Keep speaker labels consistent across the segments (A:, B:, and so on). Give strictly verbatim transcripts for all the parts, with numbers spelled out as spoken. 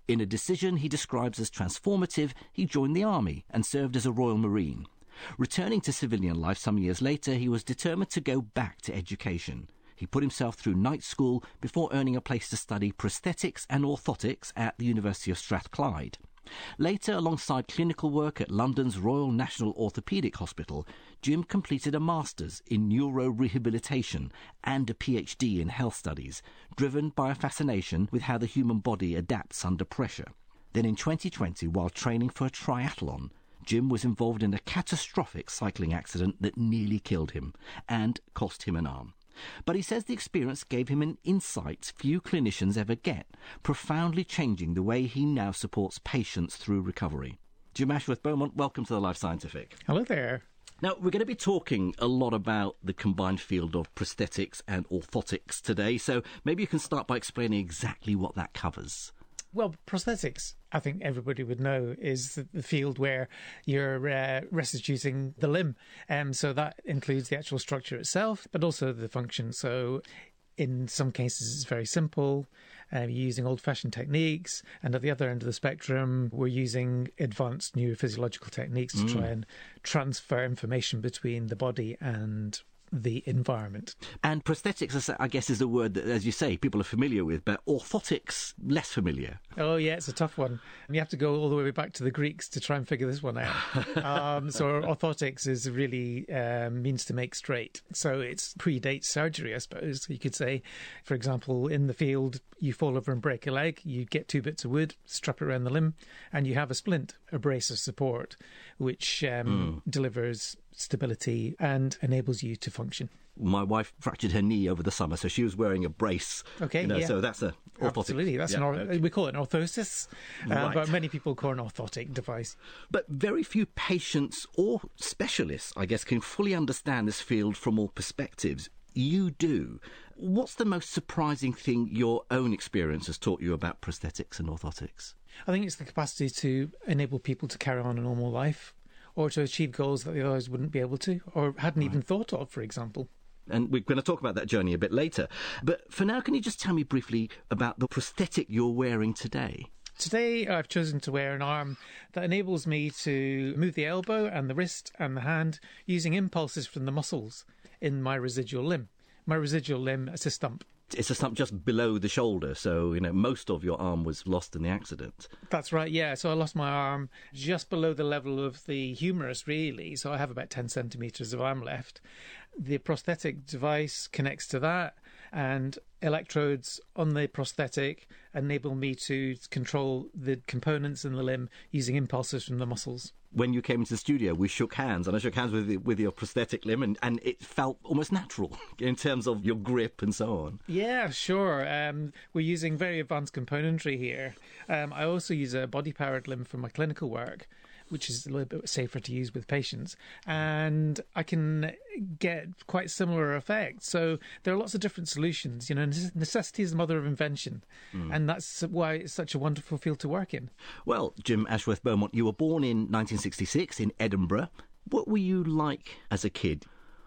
A: In a decision he describes as transformative, he joined the army and served as a Royal Marine. Returning to civilian life some years later, he was determined to go back to education. He put himself through night school before earning a place to study prosthetics and orthotics at the University of Strathclyde. Later, alongside clinical work at London's Royal National Orthopaedic Hospital, Jim completed a master's in neurorehabilitation and a PhD in health studies, driven by a fascination with how the human body adapts under pressure. Then in twenty twenty, while training for a triathlon, Jim was involved in a catastrophic cycling accident that nearly killed him and cost him an arm. But he says the experience gave him an insight few clinicians ever get, profoundly changing the way he now supports patients through recovery. Jim Ashworth-Beaumont, welcome to the Life Scientific.
B: Hello there.
A: Now, we're going to be talking a lot about the combined field of prosthetics and orthotics today, so maybe you can start by explaining exactly what that covers.
B: Well, prosthetics, I think everybody would know, is the field where you're uh, restituting the limb. Um, so that includes the actual structure itself, but also the function. So in some cases, it's very simple. Uh, you're using old-fashioned techniques. And at the other end of the spectrum, we're using advanced neurophysiological techniques to mm. try and transfer information between the body and the environment.
A: And prosthetics, I guess, is a word that, as you say, people are familiar with, but orthotics, less familiar.
B: Oh, yeah, it's a tough one. You have to go all the way back to the Greeks to try and figure this one out. um, so orthotics is really um, means to make straight. So it predates surgery, I suppose, you could say. For example, in the field, you fall over and break a leg, you get two bits of wood, strap it around the limb, and you have a splint, a brace of support, which um, mm. delivers stability and enables you to function.
A: My wife fractured her knee over the summer, so she was wearing a brace.
B: Okay,
A: you know,
B: yeah.
A: So that's a orthotic.
B: Absolutely, that's
A: yeah,
B: an or-
A: okay.
B: we call it an orthosis, uh,
A: right.
B: but many people call it an orthotic device.
A: But very few patients or specialists, I guess, can fully understand this field from all perspectives. You do. What's the most surprising thing your own experience has taught you about prosthetics and orthotics?
B: I think it's the capacity to enable people to carry on a normal life, or to achieve goals that they otherwise wouldn't be able to, or hadn't right. even thought of, for example.
A: And we're going to talk about that journey a bit later. But for now, can you just tell me briefly about the prosthetic you're wearing today?
B: Today, I've chosen to wear an arm that enables me to move the elbow and the wrist and the hand using impulses from the muscles in my residual limb. My residual limb is a stump.
A: It's a stump just below the shoulder, so, you know, most of your arm was lost in the accident.
B: That's right, yeah. So I lost my arm just below the level of the humerus, really. So I have about ten centimetres of arm left. The prosthetic device connects to that, and electrodes on the prosthetic enable me to control the components in the limb using impulses from the muscles.
A: When you came into the studio, we shook hands, and I shook hands with with your prosthetic limb, and, and it felt almost natural in terms of your grip and so on.
B: Yeah, sure. Um, we're using very advanced componentry here. Um, I also use a body-powered limb for my clinical work, which is a little bit safer to use with patients, and I can get quite similar effects. So there are lots of different solutions. You know, necessity is the mother of invention, mm. and that's why it's such a wonderful field to work in.
A: Well, Jim Ashworth-Beaumont, you were born in nineteen sixty-six in Edinburgh. What were you like as a kid?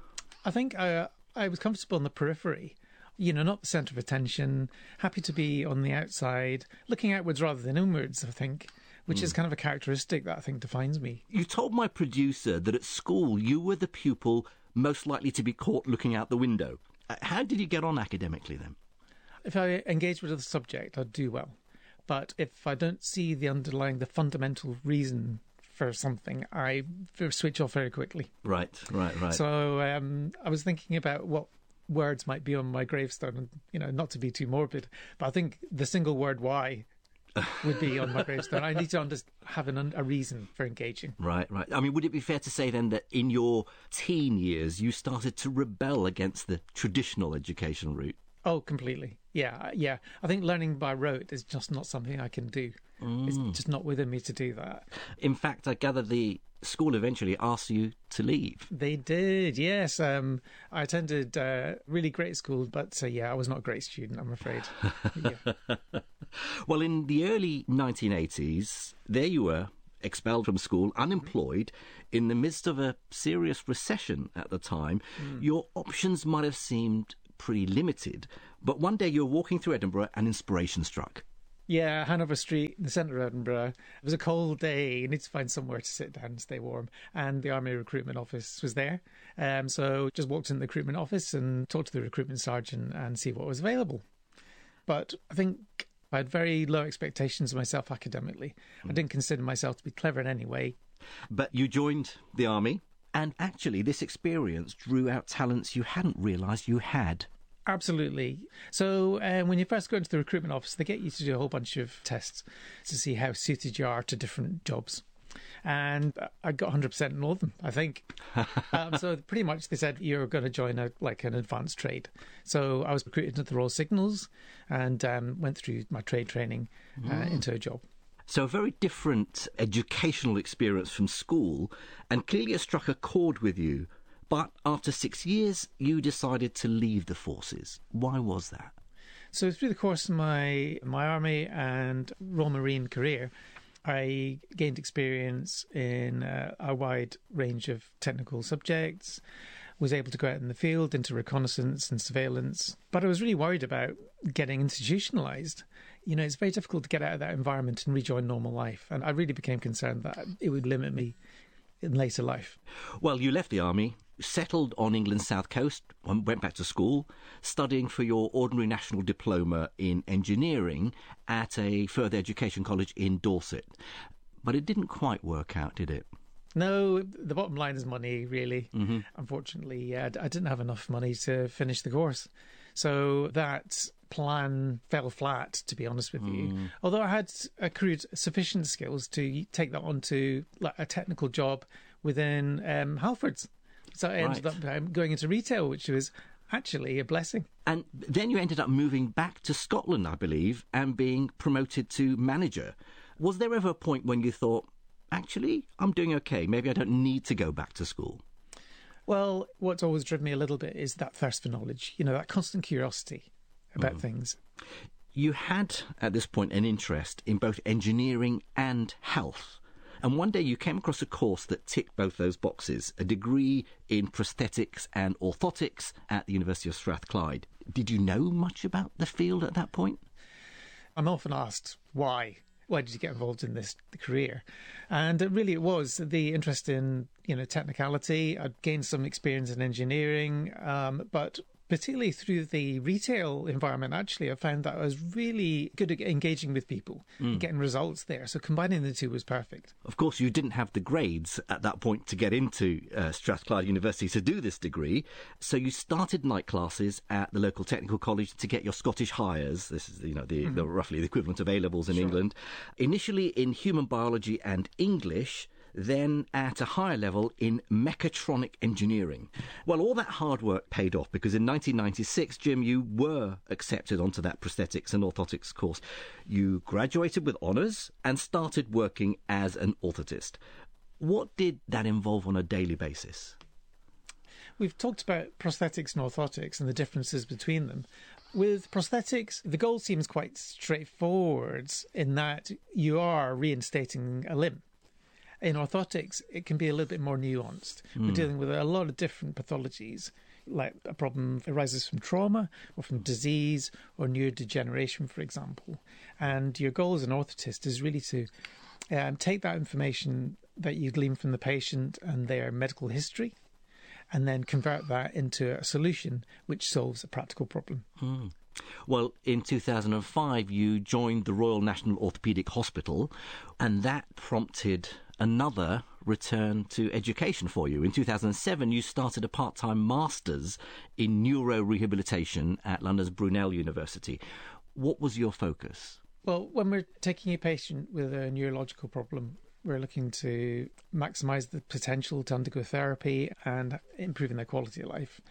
B: I think I, I was comfortable on the periphery. You know, not the centre of attention, happy to be on the outside, looking outwards rather than inwards, I think, which mm. is kind of a characteristic that I think defines me.
A: You told my producer that at school you were the pupil most likely to be caught looking out the window. Uh, how did you get on academically then?
B: If I engage with the subject, I'd do well. But if I don't see the underlying, the fundamental reason for something, I switch off very quickly.
A: Right, right, right.
B: So um, I was thinking about what words might be on my gravestone, and, you know, not to be too morbid, but I think the single word why would be on my gravestone. I need to under- have an, a reason for engaging.
A: Right, right. I mean, would it be fair to say then that in your teen years you started to rebel against the traditional education route?
B: Oh, completely. Yeah, yeah. I think learning by rote is just not something I can do. Mm. It's just not within me to do that.
A: In fact, I gather the school eventually asked you to leave.
B: They did, yes. Um, I attended a really great school, but uh, yeah, I was not a great student, I'm afraid. Yeah.
A: Well, in the early nineteen eighties, there you were, expelled from school, unemployed, in the midst of a serious recession at the time. Mm. Your options might have seemed pretty limited, but one day you were walking through Edinburgh and inspiration struck.
B: Yeah, Hanover Street, in the centre of Edinburgh. It was a cold day. You need to find somewhere to sit down and stay warm. And the Army Recruitment Office was there. Um, so just walked in the recruitment office and talked to the recruitment sergeant and see what was available. But I think I had very low expectations of myself academically. Mm. I didn't consider myself to be clever in any way.
A: But you joined the Army, and actually this experience drew out talents you hadn't realised you had.
B: Absolutely. So uh, when you first go into the recruitment office, they get you to do a whole bunch of tests to see how suited you are to different jobs. And I got one hundred percent in all of them, I think. um, so pretty much they said you're going to join a like an advanced trade. So I was recruited into the Royal Signals and um, went through my trade training uh, mm. into a job.
A: So a very different educational experience from school, and clearly it struck a chord with you. But after six years, you decided to leave the forces. Why was that?
B: So through the course of my my Army and Royal Marine career, I gained experience in uh, a wide range of technical subjects, was able to go out in the field into reconnaissance and surveillance. But I was really worried about getting institutionalised. You know, it's very difficult to get out of that environment and rejoin normal life. And I really became concerned that it would limit me in later life.
A: Well, you left the Army, settled on England's south coast, went back to school, studying for your ordinary national diploma in engineering at a further education college in Dorset. But it didn't quite work out, did it?
B: No, the bottom line is money, really. Mm-hmm. Unfortunately, yeah, I didn't have enough money to finish the course. So that plan fell flat, to be honest with mm. you. Although I had accrued sufficient skills to take that on to like, a technical job within um, Halfords. So I ended right. up um, going into retail, which was actually a blessing.
A: And then you ended up moving back to Scotland, I believe, and being promoted to manager. Was there ever a point when you thought, actually, I'm doing okay, maybe I don't need to go back to school?
B: Well, what's always driven me a little bit is that thirst for knowledge, you know, that constant curiosity about mm. things.
A: You had, at this point, an interest in both engineering and health. And one day you came across a course that ticked both those boxes, a degree in prosthetics and orthotics at the University of Strathclyde. Did you know much about the field at that point?
B: I'm often asked, why? Why did you get involved in this career? And it really it was the interest in, you know, technicality. I'd gained some experience in engineering, um, but particularly through the retail environment, actually, I found that I was really good at engaging with people mm. and getting results there. So combining the two was perfect.
A: Of course, you didn't have the grades at that point to get into uh, Strathclyde University to do this degree. So you started night classes at the local technical college to get your Scottish hires. This is, you know, the, mm. the roughly the equivalent of A-levels in sure. England. Initially in human biology and English, then at a higher level in mechatronic engineering. Well, all that hard work paid off because in nineteen ninety-six, Jim, you were accepted onto that prosthetics and orthotics course. You graduated with honours and started working as an orthotist. What did that involve on a daily basis?
B: We've talked about prosthetics and orthotics and the differences between them. With prosthetics, the goal seems quite straightforward in that you are reinstating a limb. In orthotics, it can be a little bit more nuanced. Mm. We're dealing with a lot of different pathologies, like a problem arises from trauma or from disease or neurodegeneration, for example. And your goal as an orthotist is really to um, take that information that you glean from the patient and their medical history and then convert that into a solution which solves a practical problem.
A: Mm. Well, in two thousand five, you joined the Royal National Orthopaedic Hospital, and that prompted another return to education for you. In two thousand seven, you started a part-time master's in neurorehabilitation at London's Brunel University. What was your focus?
B: Well, when we're taking a patient with a neurological problem, we're looking to maximise the potential to undergo therapy and improving their quality of life.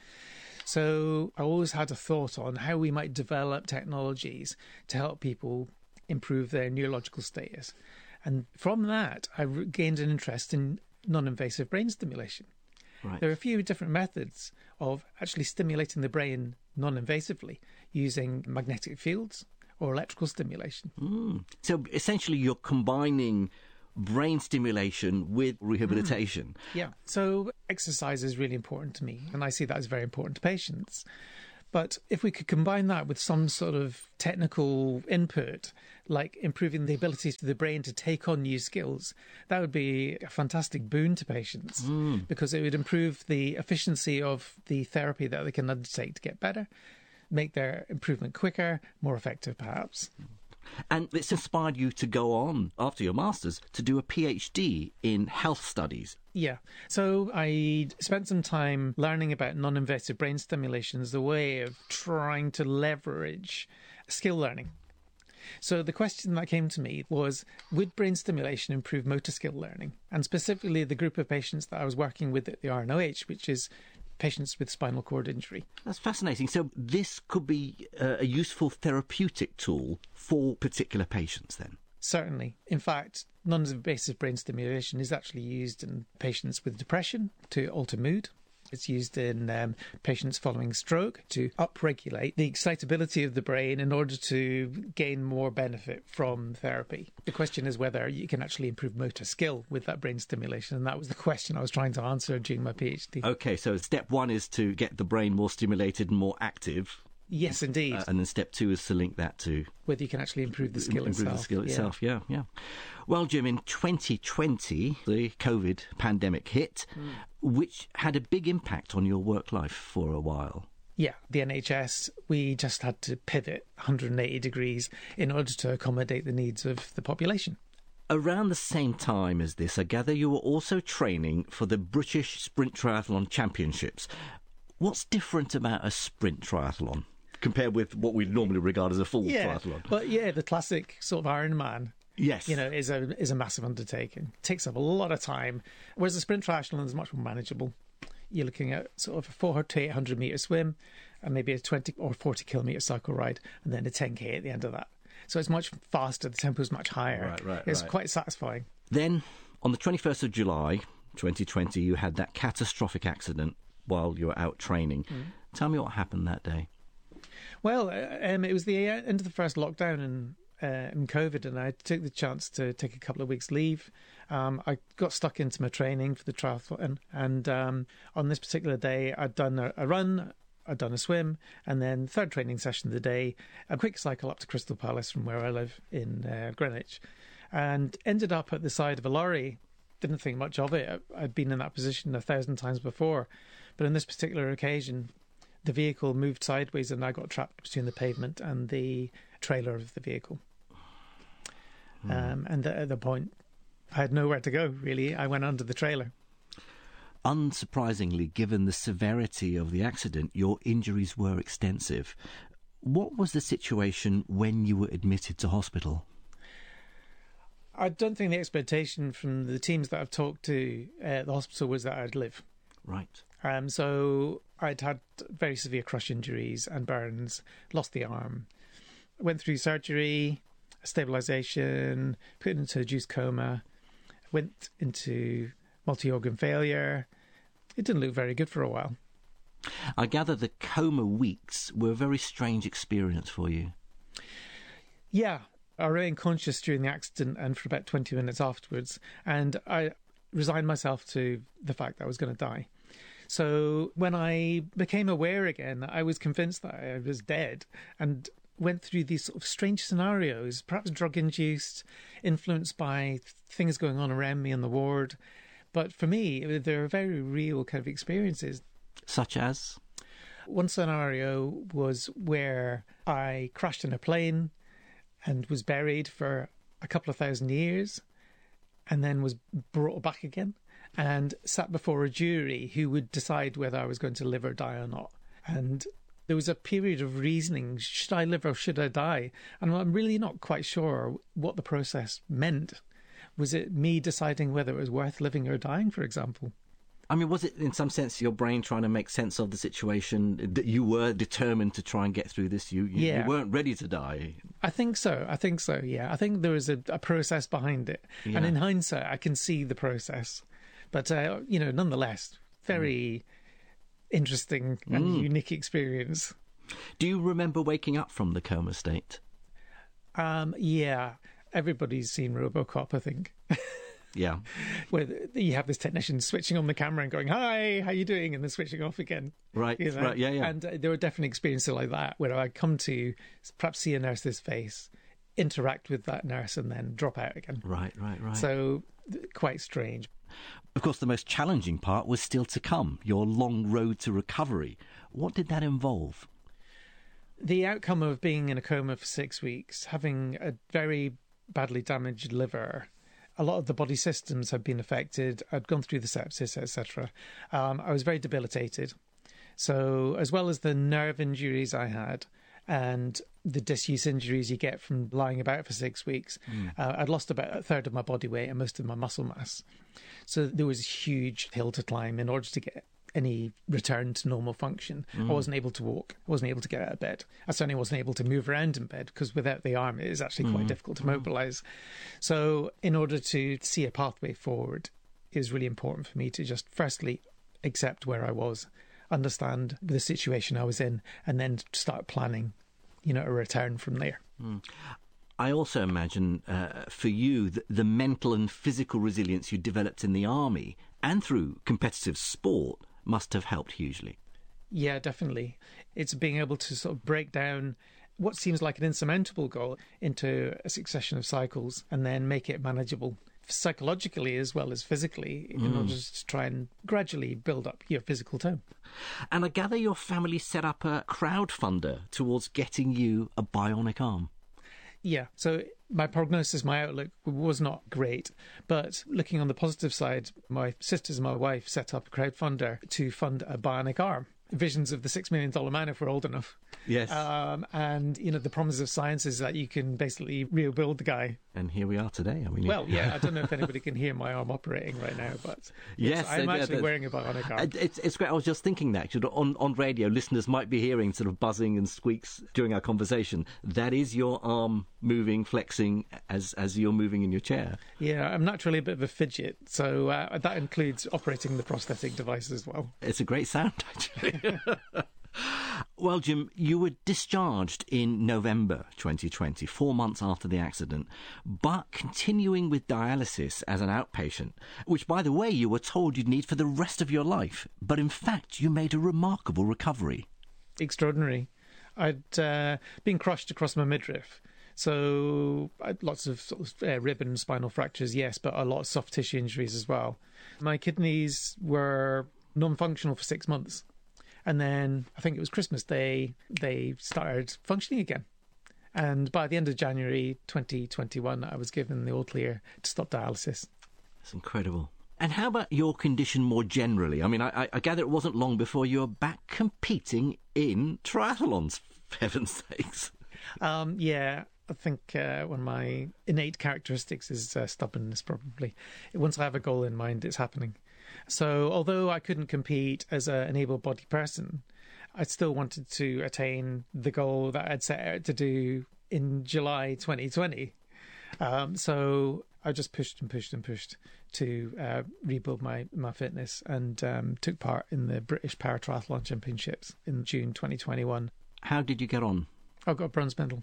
B: So I always had a thought on how we might develop technologies to help people improve their neurological status. And from that, I gained an interest in non-invasive brain stimulation. Right. There are a few different methods of actually stimulating the brain non-invasively using magnetic fields or electrical stimulation.
A: Mm. So essentially you're combining brain stimulation with rehabilitation.
B: Mm. Yeah. So exercise is really important to me, and I see that as very important to patients. But if we could combine that with some sort of technical input, like improving the ability of the brain to take on new skills, that would be a fantastic boon to patients mm. because it would improve the efficiency of the therapy that they can undertake to get better, make their improvement quicker, more effective perhaps.
A: And it's inspired you to go on, after your master's, to do a PhD in health studies.
B: Yeah. So I spent some time learning about non-invasive brain stimulation as a way of trying to leverage skill learning. So the question that came to me was, would brain stimulation improve motor skill learning? And specifically the group of patients that I was working with at the R N O H, which is patients with spinal cord injury.
A: That's fascinating. So this could be a useful therapeutic tool for particular patients then?
B: Certainly. In fact, non-invasive brain stimulation is actually used in patients with depression to alter mood. It's used in um, patients following stroke to upregulate the excitability of the brain in order to gain more benefit from therapy. The question is whether you can actually improve motor skill with that brain stimulation, and that was the question I was trying to answer during my PhD.
A: Okay, so step one is to get the brain more stimulated and more active.
B: Yes, indeed.
A: Uh, and then step two is to link that to
B: whether you can actually improve the skill
A: improve
B: itself.
A: Improve the skill
B: yeah.
A: itself, yeah, yeah. Well, Jim, in twenty twenty, the COVID pandemic hit, mm. which had a big impact on your work life for a while.
B: Yeah, the N H S, we just had to pivot one hundred eighty degrees in order to accommodate the needs of the population.
A: Around the same time as this, I gather you were also training for the British Sprint Triathlon Championships. What's different about a sprint triathlon compared with what we normally regard as a full
B: yeah,
A: triathlon?
B: But yeah, the classic sort of Ironman.
A: Yes.
B: You know, is a is a massive undertaking. It takes up a lot of time, whereas the sprint triathlon is much more manageable. You're looking at sort of a four hundred to eight hundred metre swim and maybe a twenty or forty kilometre cycle ride and then a ten K at the end of that. So it's much faster, the tempo is much higher.
A: Right, right,
B: It's
A: right.
B: quite satisfying.
A: Then, on the twenty-first of July, twenty twenty, you had that catastrophic accident while you were out training. Mm. Tell me what happened that day.
B: Well, um, it was the end of the first lockdown in, uh, in COVID, and I took the chance to take a couple of weeks' leave. Um, I got stuck into my training for the triathlon, and um, on this particular day, I'd done a, a run, I'd done a swim, and then third training session of the day, a quick cycle up to Crystal Palace from where I live in uh, Greenwich, and ended up at the side of a lorry. Didn't think much of it. I'd been in that position a thousand times before, but on this particular occasion, the vehicle moved sideways and I got trapped between the pavement and the trailer of the vehicle. Mm. Um, and at the point, I had nowhere to go, really. I went under the trailer.
A: Unsurprisingly, given the severity of the accident, your injuries were extensive. What was the situation when you were admitted to hospital?
B: I don't think the expectation from the teams that I've talked to at the hospital was that I'd live.
A: Right.
B: Um, so I'd had very severe crush injuries and burns, lost the arm, went through surgery, stabilisation, put into induced coma, went into multi-organ failure. It didn't look very good for a while.
A: I gather the coma weeks were a very strange experience for you.
B: Yeah. I remained conscious during the accident and for about twenty minutes afterwards, and I resigned myself to the fact that I was going to die. So when I became aware again, I was convinced that I was dead and went through these sort of strange scenarios, perhaps drug-induced, influenced by things going on around me in the ward. But for me, they were very real kind of experiences.
A: Such as?
B: One scenario was where I crashed in a plane and was buried for a couple of thousand years and then was brought back again and sat before a jury who would decide whether I was going to live or die or not. And there was a period of reasoning, should I live or should I die? And I'm really not quite sure what the process meant. Was it me deciding whether it was worth living or dying, for example?
A: I mean, was it in some sense your brain trying to make sense of the situation, that you were determined to try and get through this? You, you,
B: yeah.
A: you weren't ready to die? I
B: think so. I think so, yeah. I think there was a, a process behind it. Yeah. And in hindsight, I can see the process. But, uh, you know, nonetheless, very mm. interesting and mm. unique experience.
A: Do you remember waking up from the coma state?
B: Um, yeah. Everybody's seen RoboCop, I think.
A: Yeah.
B: Where you have this technician switching on the camera and going, "Hi, how you doing?" and then switching off again.
A: Right,
B: you know?
A: right, yeah, yeah.
B: And uh, there were definitely experiences like that where I'd come to perhaps see a nurse's face, interact with that nurse, and then drop out again.
A: Right, right, right.
B: So quite strange.
A: Of course, the most challenging part was still to come, your long road to recovery. What did that involve?
B: The outcome of being in a coma for six weeks, having a very badly damaged liver, a lot of the body systems had been affected. I'd gone through the sepsis, et cetera. Um, I was very debilitated. So as well as the nerve injuries I had and the disuse injuries you get from lying about for six weeks, mm. uh, I'd lost about a third of my body weight and most of my muscle mass. So there was a huge hill to climb in order to get any return to normal function. Mm. I wasn't able to walk. I wasn't able to get out of bed. I certainly wasn't able to move around in bed because without the arm, it is actually quite mm. difficult to mobilise. So in order to see a pathway forward, it was really important for me to just firstly accept where I was, understand the situation I was in, and then start planning, you know, a return from there.
A: Mm. I also imagine uh, for you the, the mental and physical resilience you developed in the army and through competitive sport must have helped hugely.
B: Yeah, definitely. It's being able to sort of break down what seems like an insurmountable goal into a succession of cycles and then make it manageable psychologically as well as physically in mm. order to try and gradually build up your physical tone.
A: And I gather your family set up a crowdfunder towards getting you a bionic arm.
B: Yeah, so my prognosis, my outlook was not great. But looking on the positive side, my sisters and my wife set up a crowdfunder to fund a bionic arm. Visions of the six million dollars man if we're old enough.
A: Yes.
B: Um, and, you know, the promise of science is that you can basically rebuild the guy.
A: And here we are today. I mean,
B: well, yeah, I don't know if anybody can hear my arm operating right now, but
A: yes,
B: I'm
A: uh,
B: actually
A: uh,
B: wearing a bionic arm.
A: It's, it's great. I was just thinking that on, on radio, listeners might be hearing sort of buzzing and squeaks during our conversation. That is your arm moving, flexing as, as you're moving in your chair.
B: Yeah, I'm naturally a bit of a fidget, so uh, that includes operating the prosthetic device as well.
A: It's a great sound, actually. Well, Jim, you were discharged in November twenty twenty, four months after the accident, but continuing with dialysis as an outpatient, which, by the way, you were told you'd need for the rest of your life. But in fact, you made a remarkable recovery.
B: Extraordinary. I'd uh, been crushed across my midriff. So I had lots of, sort of uh, rib and spinal fractures, yes, but a lot of soft tissue injuries as well. My kidneys were non-functional for six months. And then I think it was Christmas Day, they started functioning again. And by the end of January twenty twenty-one, I was given the all clear to stop dialysis.
A: That's incredible. And how about your condition more generally? I mean, I, I gather it wasn't long before you were back competing in triathlons, for heaven's sakes.
B: Um, yeah, I think uh, one of my innate characteristics is uh, stubbornness, probably. Once I have a goal in mind, it's happening. So although I couldn't compete as a, an able-bodied person, I still wanted to attain the goal that I'd set out to do in July twenty twenty. Um, so I just pushed and pushed and pushed to uh, rebuild my, my fitness and um, took part in the British Paratriathlon Championships in June twenty twenty-one.
A: How did you get on?
B: I got a bronze medal.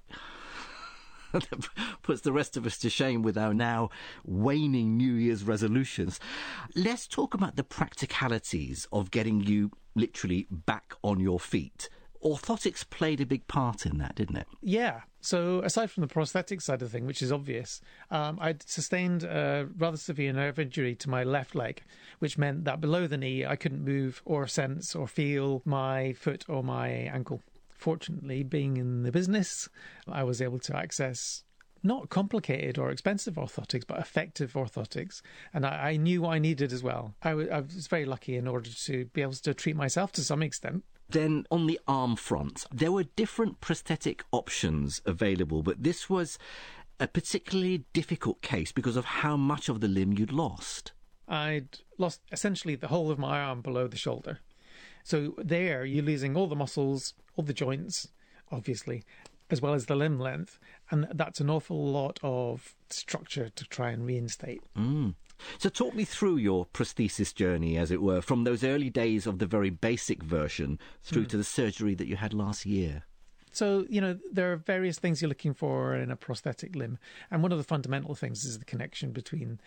A: That puts the rest of us to shame with our now waning New Year's resolutions. Let's talk about the practicalities of getting you literally back on your feet. Orthotics played a big part in that, didn't it?
B: Yeah. So aside from the prosthetic side of the thing, which is obvious, um, I'd sustained a rather severe nerve injury to my left leg, which meant that below the knee I couldn't move or sense or feel my foot or my ankle. Fortunately, being in the business, I was able to access not complicated or expensive orthotics, but effective orthotics. And I, I knew what I needed as well. I, w- I was very lucky in order to be able to treat myself to some extent.
A: Then on the arm front, there were different prosthetic options available, but this was a particularly difficult case because of how much of the limb you'd lost.
B: I'd lost essentially the whole of my arm below the shoulder. So there, you're losing all the muscles, all the joints, obviously, as well as the limb length. And that's an awful lot of structure to try and reinstate.
A: Mm. So talk me through your prosthesis journey, as it were, from those early days of the very basic version through mm. to the surgery that you had last year.
B: So, you know, there are various things you're looking for in a prosthetic limb. And one of the fundamental things is the connection between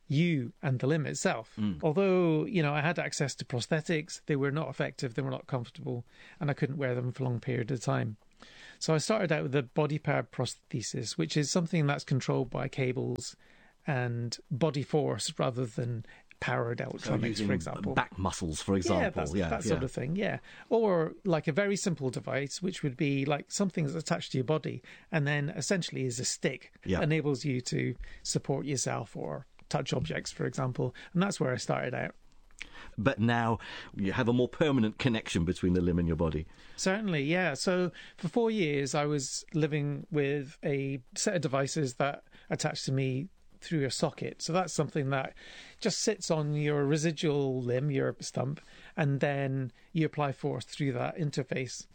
B: you and the limb itself.
A: Mm.
B: Although, you know, I had access to prosthetics, they were not effective, they were not comfortable, and I couldn't wear them for a long period of time. So I started out with a body-powered prosthesis, which is something that's controlled by cables and body force rather than powered electronics,
A: so
B: for example.
A: Back muscles, for example.
B: Yeah, that's,
A: yeah
B: that
A: yeah.
B: sort of thing, yeah. Or like a very simple device, which would be like something that's attached to your body and then essentially is a stick
A: yeah.
B: that enables you to support yourself or touch objects, for example. And that's where I started out.
A: But now you have a more permanent connection between the limb and your body.
B: Certainly, yeah. So for four years, I was living with a set of devices that attached to me through a socket. So that's something that just sits on your residual limb, your stump, and then you apply force through that interface.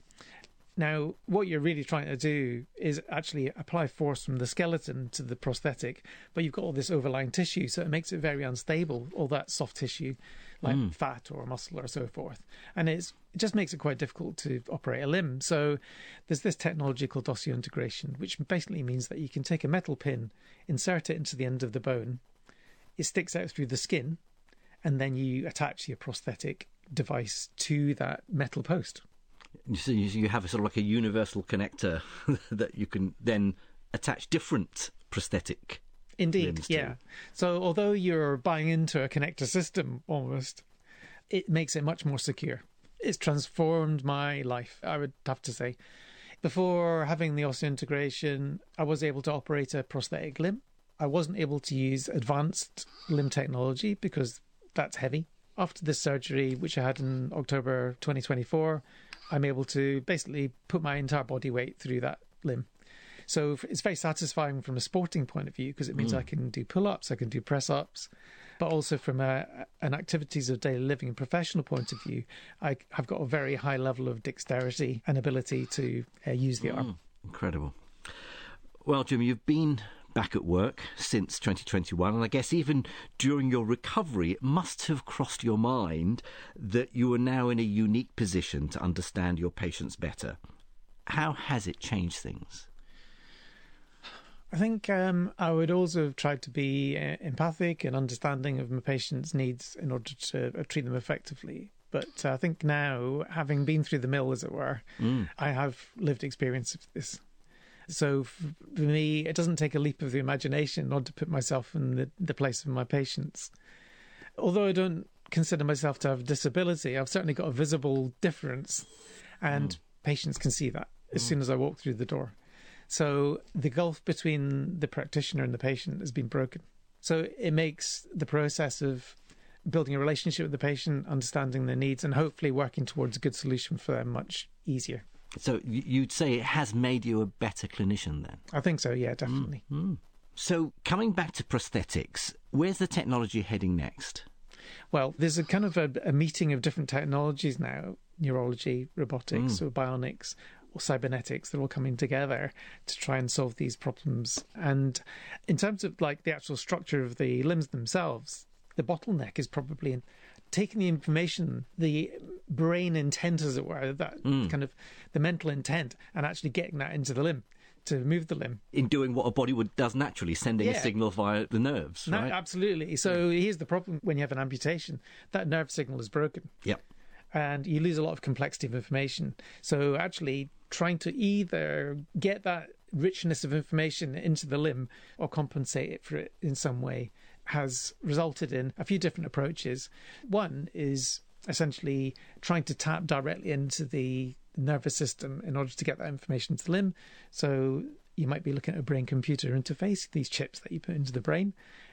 B: Now, what you're really trying to do is actually apply force from the skeleton to the prosthetic, but you've got all this overlying tissue, so it makes it very unstable, all that soft tissue, like mm. fat or muscle or so forth. And it's, it just makes it quite difficult to operate a limb. So there's this technology called osseointegration, which basically means that you can take a metal pin, insert it into the end of the bone, it sticks out through the skin, and then you attach your prosthetic device to that metal post.
A: So you have a sort of like a universal connector that you can then attach different prosthetic
B: Indeed,
A: limbs to.
B: Yeah. So although you're buying into a connector system almost, it makes it much more secure. It's transformed my life, I would have to say. Before having the osseointegration, I was able to operate a prosthetic limb. I wasn't able to use advanced limb technology because that's heavy. After this surgery, which I had in October twenty twenty-four, I'm able to basically put my entire body weight through that limb. So it's very satisfying from a sporting point of view because it means mm. I can do pull-ups, I can do press-ups, but also from a, an activities of daily living and professional point of view, I have got a very high level of dexterity and ability to uh, use the mm. arm.
A: Incredible. Well, Jim, you've been back at work since twenty twenty-one, and I guess even during your recovery it must have crossed your mind that you are now in a unique position to understand your patients better. How has it changed things?
B: I think um, I would also have tried to be uh, empathic and understanding of my patients' needs in order to uh, treat them effectively. But uh, I think now, having been through the mill, as it were, mm. I have lived experience of this. So for me, it doesn't take a leap of the imagination not to put myself in the, the place of my patients. Although I don't consider myself to have a disability, I've certainly got a visible difference, and mm. patients can see that as mm. soon as I walk through the door. So the gulf between the practitioner and the patient has been broken. So it makes the process of building a relationship with the patient, understanding their needs, and hopefully working towards a good solution for them much easier.
A: So you'd say it has made you a better clinician then?
B: I think so, yeah, definitely.
A: Mm-hmm. So coming back to prosthetics, where's the technology heading next?
B: Well, there's a kind of a, a meeting of different technologies now, neurology, robotics,
A: mm.
B: or bionics, or cybernetics. They're all coming together to try and solve these problems. And in terms of like the actual structure of the limbs themselves, the bottleneck is probably in taking the information, the brain intent, as it were, that mm. kind of the mental intent, and actually getting that into the limb to move the limb.
A: In doing what a body would does naturally, sending yeah. a signal via the nerves,
B: no,
A: right?
B: Absolutely. So yeah. here's the problem when you have an amputation. That nerve signal is broken.
A: Yep.
B: And you lose a lot of complexity of information. So actually trying to either get that richness of information into the limb or compensate it for it in some way has resulted in a few different approaches. One is essentially trying to tap directly into the nervous system in order to get that information to the limb. So you might be looking at a brain-computer interface, these chips that you put into the brain,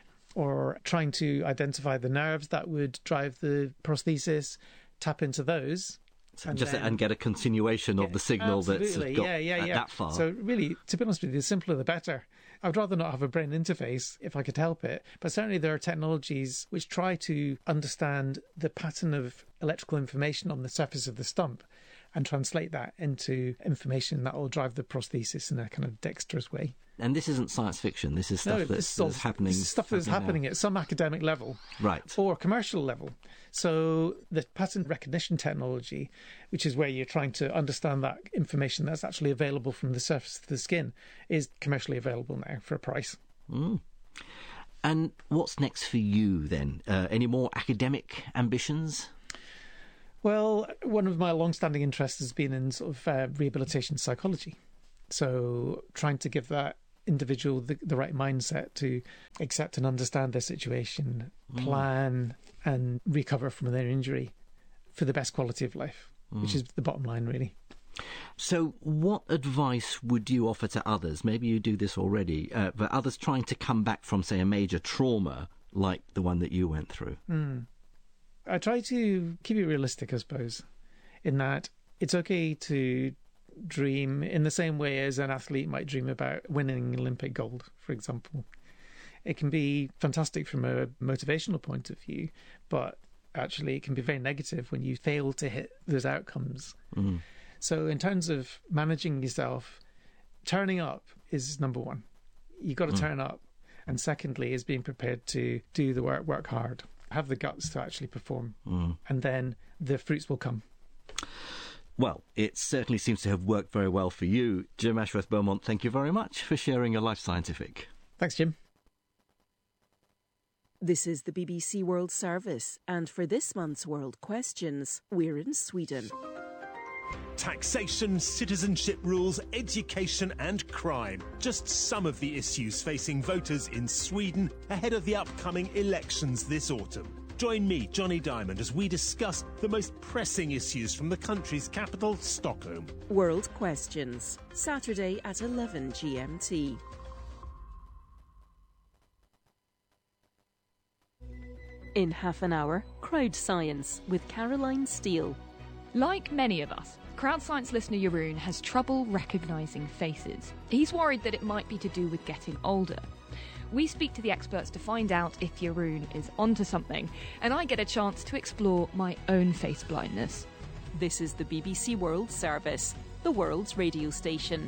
B: or trying to identify the nerves that would drive the prosthesis, tap into those.
A: So and just then, and get a continuation
B: yeah,
A: of the signal that's got
B: yeah, yeah, yeah.
A: that far.
B: So really, to be honest with you, the simpler the better. I'd rather not have a brain interface if I could help it. But certainly there are technologies which try to understand the pattern of electrical information on the surface of the stump and translate that into information that will drive the prosthesis in a kind of dexterous way.
A: And this isn't science fiction. This is stuff
B: no,
A: that's,
B: all,
A: that's happening.
B: This is stuff that's happening
A: now.
B: At some academic level,
A: right,
B: or commercial level. So the pattern recognition technology, which is where you're trying to understand that information that's actually available from the surface of the skin, is commercially available now for a price.
A: Mm. And what's next for you then? Uh, any more academic ambitions?
B: Well, one of my long-standing interests has been in sort of uh, rehabilitation psychology. So trying to give that individual the, the right mindset to accept and understand their situation, mm. plan and recover from their injury for the best quality of life, mm. which is the bottom line, really.
A: So what advice would you offer to others? Maybe you do this already, uh, but others trying to come back from, say, a major trauma like the one that you went through?
B: Mm. I try to keep it realistic, I suppose, in that it's okay to dream in the same way as an athlete might dream about winning Olympic gold, for example. It can be fantastic from a motivational point of view, but actually it can be very negative when you fail to hit those outcomes. Mm. So in terms of managing yourself, turning up is number one. You've got to mm. turn up. And secondly is being prepared to do the work, work hard, have the guts to actually perform. Mm. And then the fruits will come.
A: Well, it certainly seems to have worked very well for you. Jim Ashworth-Beaumont, thank you very much for sharing your Life Scientific.
B: Thanks, Jim.
C: This is the B B C World Service, and for this month's World Questions, we're in Sweden.
D: Taxation, citizenship rules, education and crime. Just some of the issues facing voters in Sweden ahead of the upcoming elections this autumn. Join me, Johnny Diamond, as we discuss the most pressing issues from the country's capital, Stockholm.
C: World Questions, Saturday at eleven G M T. In half an hour, Crowd Science with Caroline Steele.
E: Like many of us, Crowd Science listener Jeroen has trouble recognising faces. He's worried that it might be to do with getting older. We speak to the experts to find out if Jeroen is onto something, and I get a chance to explore my own face blindness.
C: This is the B B C World Service, the world's radio station.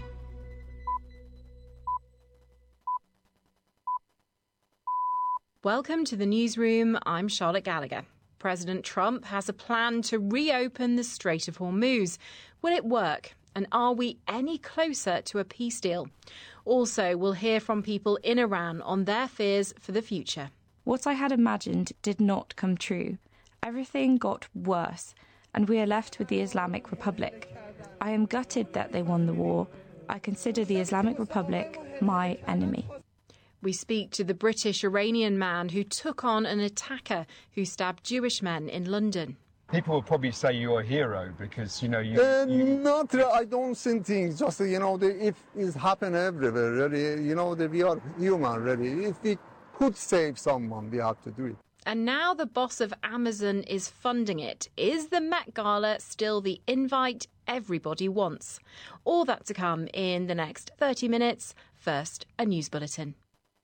F: Welcome to the newsroom. I'm Charlotte Gallagher. President Trump has a plan to reopen the Strait of Hormuz. Will it work? And are we any closer to a peace deal? Also, we'll hear from people in Iran on their fears for the future.
G: What I had imagined did not come true. Everything got worse, and we are left with the Islamic Republic. I am gutted that they won the war. I consider the Islamic Republic my enemy.
F: We speak to the British-Iranian man who took on an attacker who stabbed Jewish men in London.
H: People will probably say you're a hero because, you know, you...
I: Uh,
H: you...
I: Not, I don't think things, just, you know, the, if it happen everywhere, really, you know, the, we are human, really. If we could save someone, we have to do it.
F: And now the boss of Amazon is funding it. Is the Met Gala still the invite everybody wants? All that to come in the next thirty minutes. First, a news bulletin.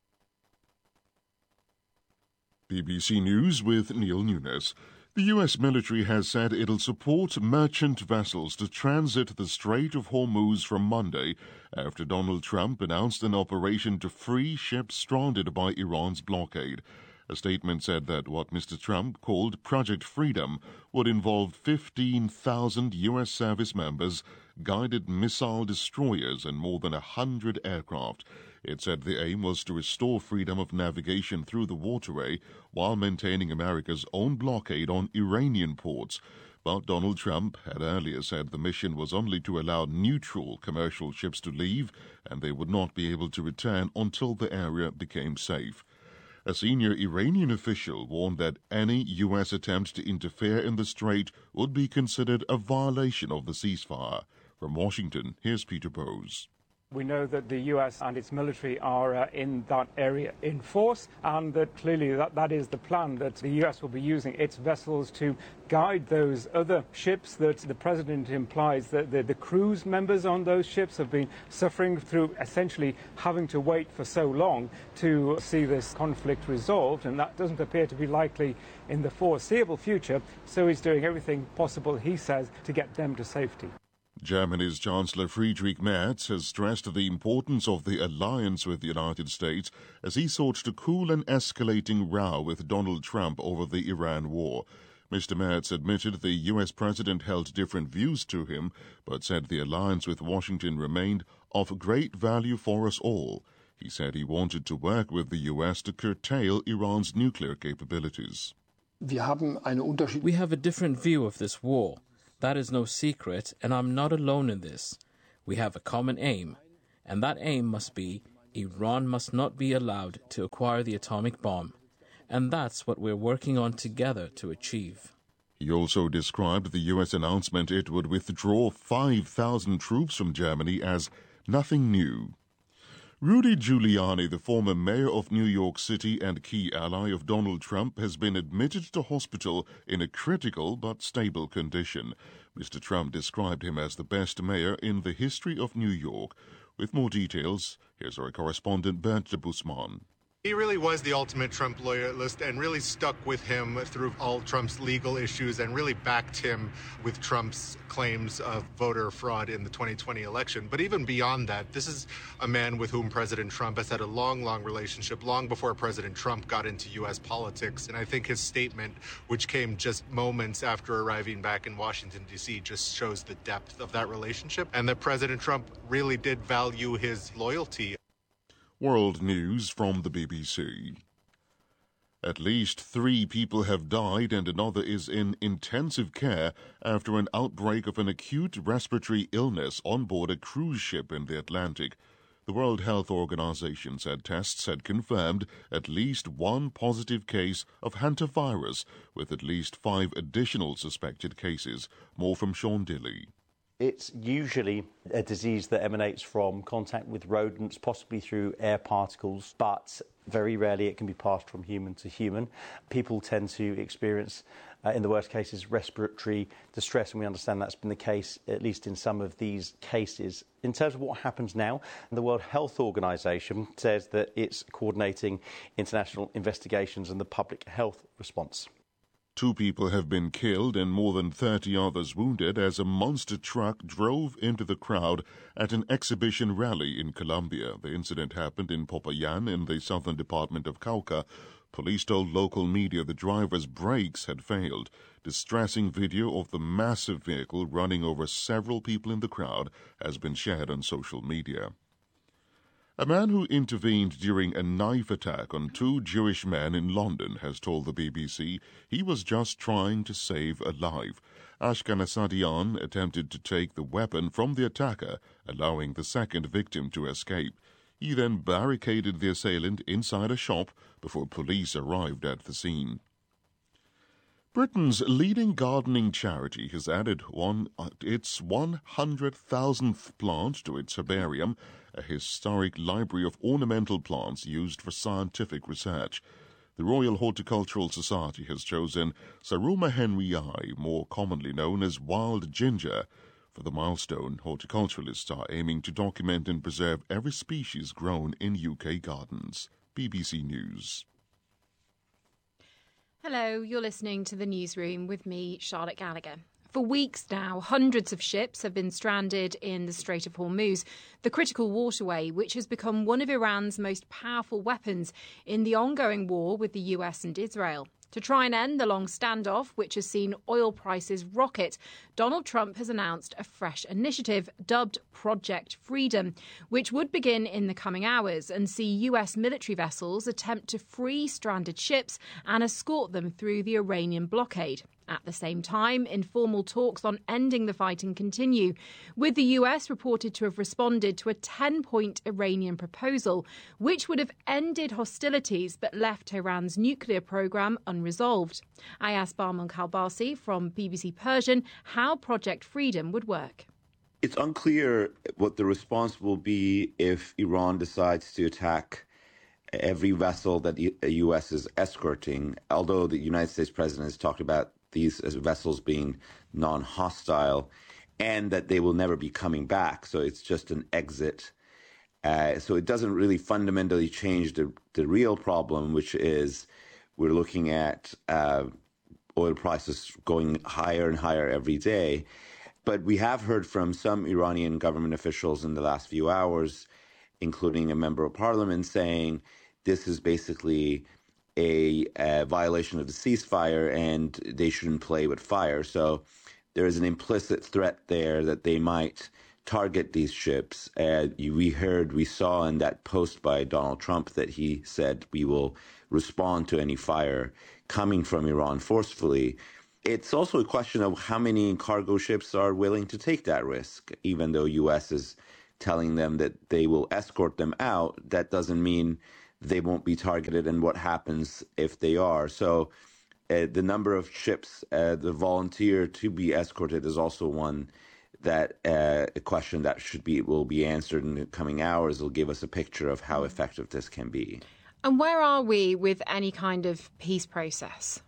J: B B C News with Neil Nunes. The U S military has said it'll support merchant vessels to transit the Strait of Hormuz from Monday after Donald Trump announced an operation to free ships stranded by Iran's blockade. A statement said that what Mister Trump called Project Freedom would involve fifteen thousand U S service members, guided missile destroyers, and more than one hundred aircraft. It said the aim was to restore freedom of navigation through the waterway while maintaining America's own blockade on Iranian ports. But Donald Trump had earlier said the mission was only to allow neutral commercial ships to leave, and they would not be able to return until the area became safe. A senior Iranian official warned that any U S attempt to interfere in the strait would be considered a violation of the ceasefire. From Washington, here's Peter Bowes.
K: We know that the U S and its military are uh, in that area in force, and that clearly that, that is the plan, that the U S will be using its vessels to guide those other ships that the President implies that the, the crews members on those ships have been suffering through essentially having to wait for so long to see this conflict resolved, and that doesn't appear to be likely in the foreseeable future, so he's doing everything possible, he says, to get them to safety.
J: Germany's Chancellor Friedrich Merz has stressed the importance of the alliance with the United States as he sought to cool an escalating row with Donald Trump over the Iran war. Mister Merz admitted the U S president held different views to him, but said the alliance with Washington remained of great value for us all. He said he wanted to work with the U S to curtail Iran's nuclear capabilities.
L: We have a different view of this war. That is no secret, and I'm not alone in this. We have a common aim, and that aim must be Iran must not be allowed to acquire the atomic bomb. And that's what we're working on together to achieve.
J: He also described the U S announcement it would withdraw five thousand troops from Germany as nothing new. Rudy Giuliani, the former mayor of New York City and key ally of Donald Trump, has been admitted to hospital in a critical but stable condition. Mister Trump described him as the best mayor in the history of New York. With more details, here's our correspondent Bernd de Busman.
M: He really was the ultimate Trump loyalist and really stuck with him through all Trump's legal issues and really backed him with Trump's claims of voter fraud in the twenty twenty election. But even beyond that, this is a man with whom President Trump has had a long, long relationship, long before President Trump got into U S politics. And I think his statement, which came just moments after arriving back in Washington, D C, just shows the depth of that relationship and that President Trump really did value his loyalty.
J: World news from the B B C. At least three people have died and another is in intensive care after an outbreak of an acute respiratory illness on board a cruise ship in the Atlantic. The World Health Organization said tests had confirmed at least one positive case of hantavirus, with at least five additional suspected cases. More from Sean Dilley.
N: It's usually a disease that emanates from contact with rodents, possibly through air particles, but very rarely it can be passed from human to human. People tend to experience, uh, in the worst cases, respiratory distress, and we understand that's been the case, at least in some of these cases. In terms of what happens now, the World Health Organization says that it's coordinating international investigations and the public health response.
J: Two people have been killed and more than thirty others wounded as a monster truck drove into the crowd at an exhibition rally in Colombia. The incident happened in Popayán in the southern department of Cauca. Police told local media the driver's brakes had failed. Distressing video of the massive vehicle running over several people in the crowd has been shared on social media. A man who intervened during a knife attack on two Jewish men in London has told the B B C he was just trying to save a life. Ashkan Asadian attempted to take the weapon from the attacker, allowing the second victim to escape. He then barricaded the assailant inside a shop before police arrived at the scene. Britain's leading gardening charity has added one, uh, its one hundred thousandth plant to its herbarium, a historic library of ornamental plants used for scientific research. The Royal Horticultural Society has chosen Saruma henryi, more commonly known as wild ginger. For the milestone, horticulturalists are aiming to document and preserve every species grown in U K gardens. B B C News.
F: Hello, you're listening to The Newsroom with me, Charlotte Gallagher. For weeks now, hundreds of ships have been stranded in the Strait of Hormuz, the critical waterway which has become one of Iran's most powerful weapons in the ongoing war with the U S and Israel. To try and end the long standoff, which has seen oil prices rocket, Donald Trump has announced a fresh initiative dubbed Project Freedom, which would begin in the coming hours and see U S military vessels attempt to free stranded ships and escort them through the Iranian blockade. At the same time, informal talks on ending the fighting continue, with the U S reported to have responded to a ten-point Iranian proposal, which would have ended hostilities but left Iran's nuclear program unresolved. I asked Barman Kalbasi from B B C Persian how Project Freedom would work.
O: It's unclear what the response will be if Iran decides to attack every vessel that the U S is escorting, although the United States president has talked about these vessels being non-hostile and that they will never be coming back. So it's just an exit. Uh, so it doesn't really fundamentally change the, the real problem, which is we're looking at uh, oil prices going higher and higher every day. But we have heard from some Iranian government officials in the last few hours, including a member of parliament, saying this is basically a, a violation of the ceasefire and they shouldn't play with fire. So there is an implicit threat there that they might target these ships. Uh, you, we heard, we saw in that post by Donald Trump that he said we will respond to any fire coming from Iran forcefully. It's also a question of how many cargo ships are willing to take that risk. Even though U S is telling them that they will escort them out, that doesn't mean they won't be targeted, and what happens if they are. So uh, the number of ships, uh, the volunteer to be escorted is also one that uh, a question that should be will be answered in the coming hours. Will give us a picture of how effective this can be.
F: And where are we with any kind of peace process?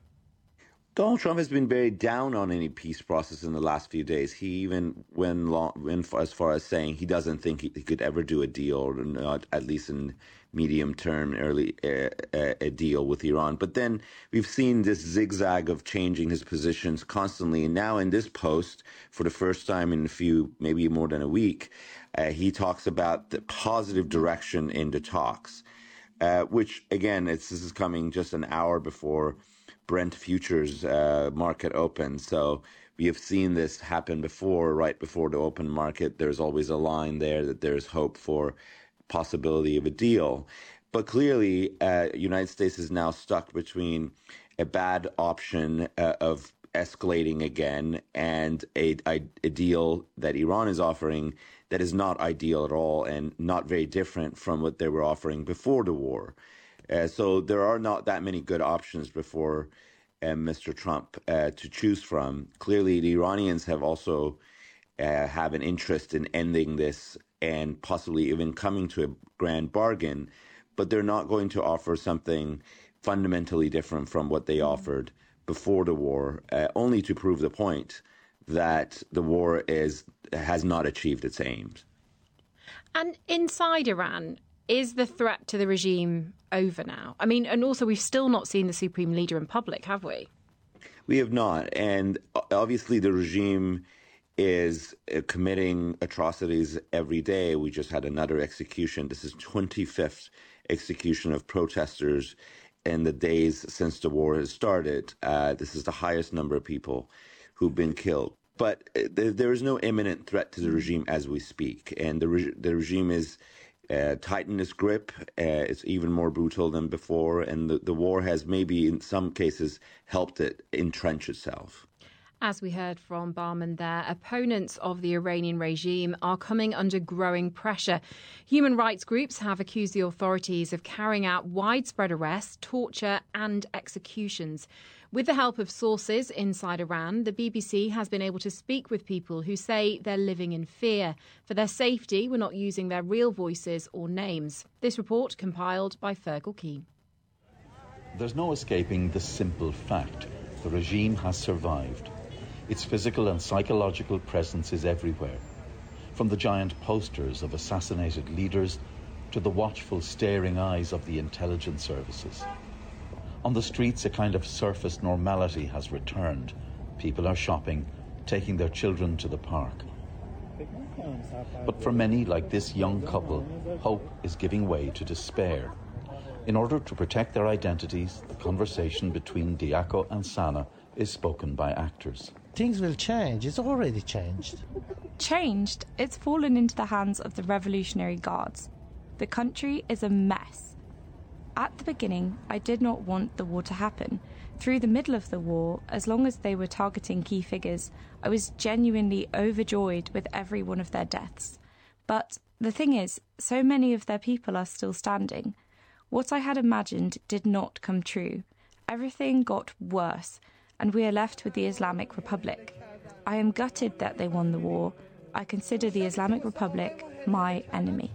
O: Donald Trump has been very down on any peace process in the last few days. He even went, long, went as far as saying he doesn't think he, he could ever do a deal, or not at least in medium term, early uh, uh, a deal with Iran. But then we've seen this zigzag of changing his positions constantly. And now in this post, for the first time in a few, maybe more than a week, uh, he talks about the positive direction in the talks, uh, which again, it's, this is coming just an hour before Brent futures uh, market open. So we have seen this happen before, right before the open market. There's always a line there that there's hope for possibility of a deal. But clearly, uh, United States is now stuck between a bad option uh, of escalating again and a, a, a deal that Iran is offering that is not ideal at all and not very different from what they were offering before the war. Uh, so there are not that many good options before uh, Mister Trump uh, to choose from. Clearly, the Iranians have also uh, have an interest in ending this and possibly even coming to a grand bargain, but they're not going to offer something fundamentally different from what they offered before the war, uh, only to prove the point that the war is has not achieved its aims.
F: And inside Iran, is the threat to the regime over now? I mean, and also we've still not seen the supreme leader in public, have we?
O: We have not. And obviously the regime is uh, committing atrocities every day. We just had another execution. This is twenty-fifth execution of protesters in the days since the war has started. Uh, this is the highest number of people who've been killed. But uh, there, there is no imminent threat to the regime as we speak. And the, re- the regime is uh, tightened its grip. Uh, it's even more brutal than before. And the, the war has maybe in some cases helped it entrench itself.
F: As we heard from Barman there, opponents of the Iranian regime are coming under growing pressure. Human rights groups have accused the authorities of carrying out widespread arrests, torture and executions. With the help of sources inside Iran, the B B C has been able to speak with people who say they're living in fear. For their safety, we're not using their real voices or names. This report compiled by Fergal Key.
P: There's no escaping the simple fact. The regime has survived. Its physical and psychological presence is everywhere, from the giant posters of assassinated leaders to the watchful staring eyes of the intelligence services. On the streets, a kind of surface normality has returned. People are shopping, taking their children to the park. But for many, like this young couple, hope is giving way to despair. In order to protect their identities, the conversation between Diaco and Sana is spoken by actors.
Q: Things will change. It's already changed.
G: Changed? It's fallen into the hands of the Revolutionary Guards. The country is a mess. At the beginning, I did not want the war to happen. Through the middle of the war, as long as they were targeting key figures, I was genuinely overjoyed with every one of their deaths. But the thing is, so many of their people are still standing. What I had imagined did not come true. Everything got worse, and we are left with the Islamic Republic. I am gutted that they won the war. I consider the Islamic Republic my enemy.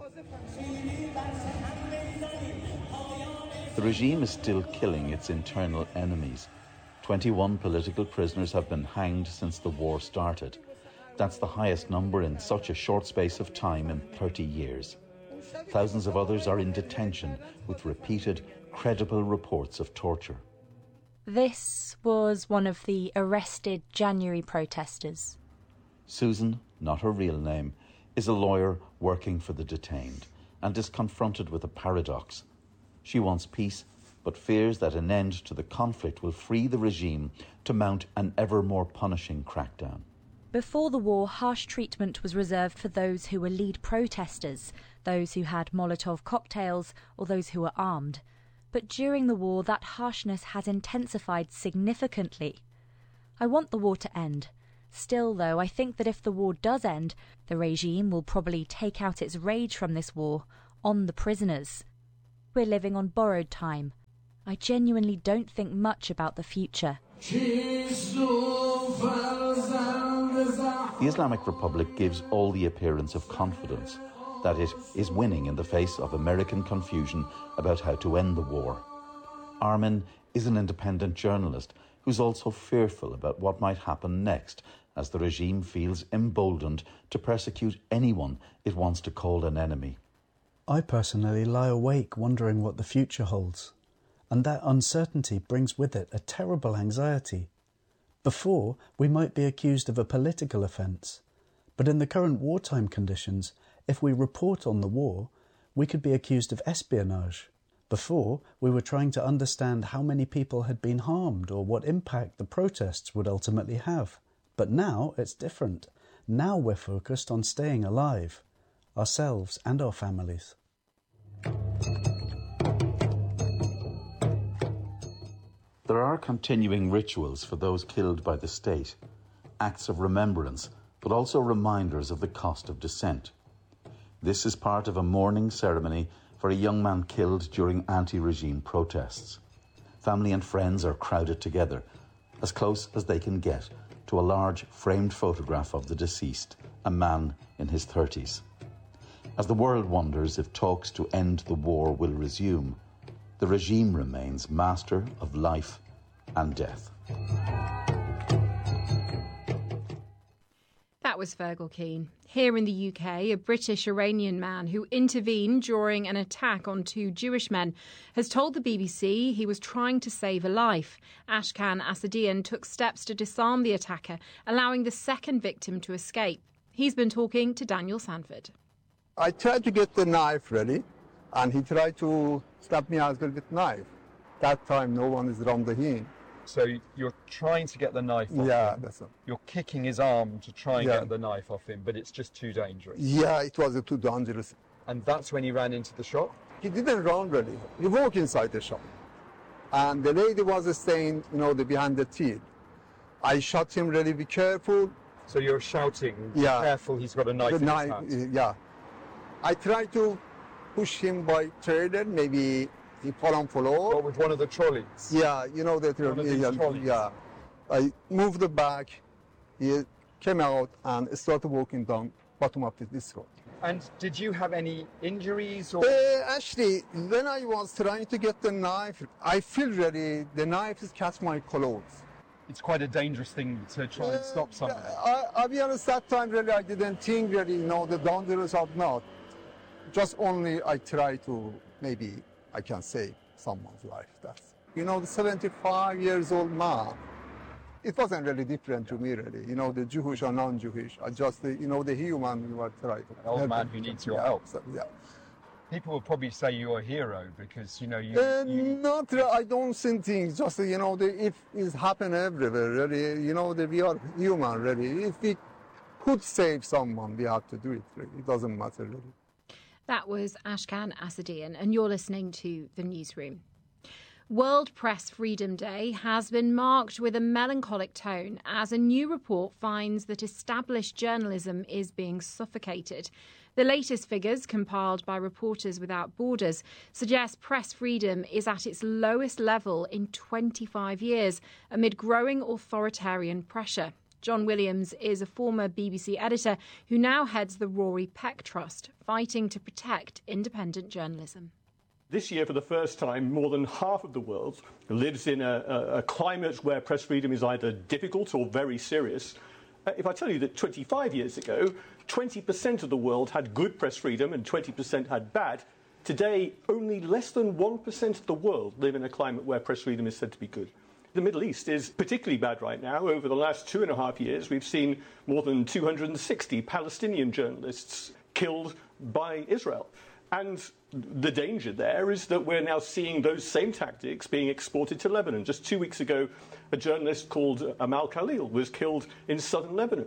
P: The regime is still killing its internal enemies. twenty-one political prisoners have been hanged since the war started. That's the highest number in such a short space of time in thirty years. Thousands of others are in detention with repeated, credible reports of torture.
R: This was one of the arrested January protesters.
P: Susan, not her real name, is a lawyer working for the detained and is confronted with a paradox. She wants peace, but fears that an end to the conflict will free the regime to mount an ever more punishing crackdown.
S: Before the war, harsh treatment was reserved for those who were lead protesters, those who had Molotov cocktails, or those who were armed. But during the war, that harshness has intensified significantly. I want the war to end. Still, though, I think that if the war does end, the regime will probably take out its rage from this war on the prisoners. We're living on borrowed time. I genuinely don't think much about the future.
P: The Islamic Republic gives all the appearance of confidence that it is winning in the face of American confusion about how to end the war. Armin is an independent journalist who's also fearful about what might happen next as the regime feels emboldened to persecute anyone it wants to call an enemy.
T: I personally lie awake wondering what the future holds, and that uncertainty brings with it a terrible anxiety. Before, we might be accused of a political offence, but in the current wartime conditions, if we report on the war, we could be accused of espionage. Before, we were trying to understand how many people had been harmed or what impact the protests would ultimately have. But now it's different. Now we're focused on staying alive, ourselves and our families.
P: There are continuing rituals for those killed by the state, acts of remembrance, but also reminders of the cost of dissent. This is part of a mourning ceremony for a young man killed during anti-regime protests. Family and friends are crowded together, as close as they can get, to a large framed photograph of the deceased, a man in his thirties. As the world wonders if talks to end the war will resume, the regime remains master of life and death.
F: That was Fergal Keane. Here in the U K, a British-Iranian man who intervened during an attack on two Jewish men has told the B B C he was trying to save a life. Ashkan Asadian took steps to disarm the attacker, allowing the second victim to escape. He's been talking to Daniel Sanford.
I: I tried to get the knife ready, and he tried to stab me as well with knife. That time, no one is around the him.
H: So you're trying to get the knife off
I: yeah,
H: him.
I: That's it.
H: You're kicking his arm to try and
I: Yeah.
H: get the knife off him, but it's just too dangerous.
I: Yeah, it was too dangerous.
H: And that's when he ran into the shop?
I: He didn't run really. He walked inside the shop. And the lady was staying, you know, the, behind the till. I shot him really, be careful.
H: So you're shouting, be
I: Yeah.
H: careful, he's got a knife
I: The
H: in
I: knife,
H: his hand.
I: yeah. I tried to push him by trailer, maybe he fall on floor.
H: Or with one of the trolleys?
I: Yeah, you know that.
H: One of these
I: yeah,
H: trolleys.
I: yeah. I moved it back. He came out and started walking down bottom of this road.
H: And did you have any injuries? Or?
I: Uh, actually, when I was trying to get the knife, I feel really the knife is catch my clothes.
H: It's quite a dangerous thing to try and stop someone.
I: I, I'll be honest, that time really I didn't think really, you know, the dangerous of not. Just only I try to, maybe I can save someone's life. That's, you know, the seventy-five years old man, it wasn't really different to me really. You know, the Jewish or non-Jewish, I just, the, you know, the human you are trying to
H: An old
I: help
H: man
I: him.
H: who needs your
I: yeah,
H: help.
I: So, yeah.
H: People will probably say you're a hero because, you know, you...
I: Uh,
H: you...
I: Not, re- I don't think things, just, you know, the, if it's happen everywhere, really, you know, the, we are human, really. If we could save someone, we have to do it, really. It doesn't matter, really.
F: That was Ashkan Asadian, and you're listening to The Newsroom. World Press Freedom Day has been marked with a melancholic tone as a new report finds that established journalism is being suffocated. The latest figures, compiled by Reporters Without Borders, suggest press freedom is at its lowest level in twenty-five years amid growing authoritarian pressure. John Williams is a former B B C editor who now heads the Rory Peck Trust, fighting to protect independent journalism.
U: This year, for the first time, more than half of the world lives in a, a, a climate where press freedom is either difficult or very serious. Uh, if I tell you that twenty-five years ago, twenty percent of the world had good press freedom and twenty percent had bad, today only less than one percent of the world live in a climate where press freedom is said to be good. The Middle East is particularly bad right now. Over the last two and a half years, we've seen more than two hundred sixty Palestinian journalists killed by Israel. And the danger there is that we're now seeing those same tactics being exported to Lebanon. Just two weeks ago, a journalist called Amal Khalil was killed in southern Lebanon.